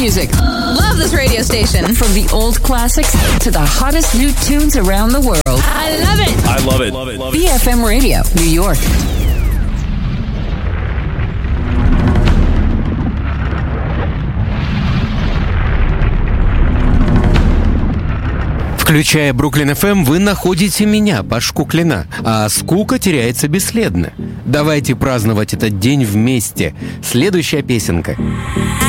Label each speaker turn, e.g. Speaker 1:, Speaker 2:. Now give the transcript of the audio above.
Speaker 1: music. Love this radio station. From the old classics to the hottest new tunes around the world. I love it.
Speaker 2: I love it. Love it. Love it.
Speaker 1: BFM Radio, New York.
Speaker 3: Включая Бруклин ФМ, вы находите меня, Пашку Клина, а скука теряется бесследно. Давайте праздновать этот день вместе. Следующая песенка.